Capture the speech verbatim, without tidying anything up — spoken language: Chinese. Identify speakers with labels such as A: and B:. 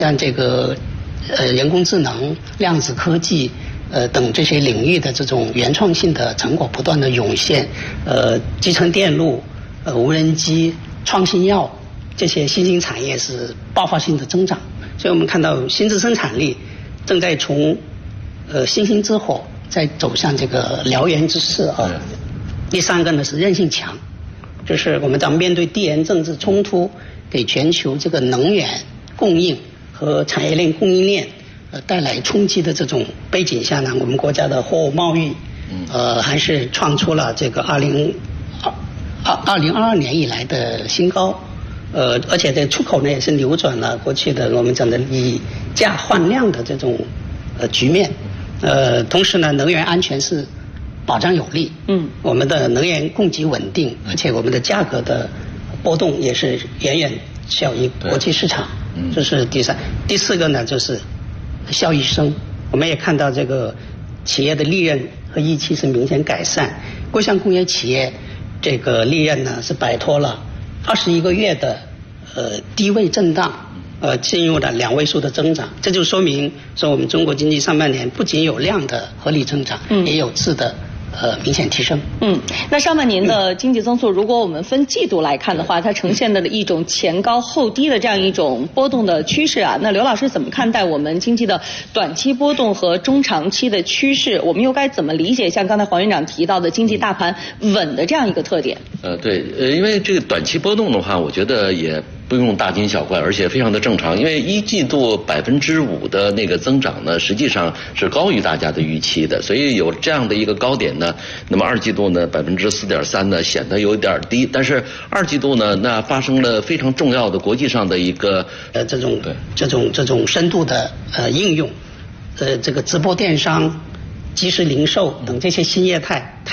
A: 像这个呃人工智能、量子科技呃等这些领域的这种原创性的成果不断的涌现，呃集成电路、呃无人机、创新药这些新兴产业是爆发性的增长，所以我们看到新质生产力正在从呃星星之火在走向这个燎原之势啊。第三个呢是韧性强，就是我们在面对地缘政治冲突给全球这个能源供应和产业链供应链呃带来冲击的这种背景下呢，我们国家的货物贸易呃还是创出了这个二零二二二零二二年以来的新高，呃而且在出口呢也是扭转了过去的我们讲的以价换量的这种呃局面，呃同时呢能源安全是保障有力，嗯，我们的能源供给稳定，而且我们的价格的波动也是远远小于国际市场，嗯，这是第三。第四个呢就是效益升，我们也看到这个企业的利润和预期是明显改善，各项工业企业这个利润呢是摆脱了二十一个月的呃低位震荡，呃进入了两位数的增长，这就说明说我们中国经济上半年不仅有量的合理增长，嗯，也有质的呃明显提升。
B: 嗯，那上半年的经济增速，如果我们分季度来看的话，它呈现的一种前高后低的这样一种波动的趋势啊。那刘老师怎么看待我们经济的短期波动和中长期的趋势？我们又该怎么理解像刚才黄院长提到的经济大盘稳的这样一个特点？
C: 呃，对，呃，因为这个短期波动的话，我觉得也不用大惊小怪，而且非常的正常。因为一季度百分之五的那个增长呢，实际上是高于大家的预期的，所以有这样的一个高点呢，那么二季度呢百分之四点三呢显得有点低，但是二季度呢，那发生了非常重要的国际上的一个
A: 呃这种这种这种深度的呃应用，呃这个直播电商、即时零售等这些新业态。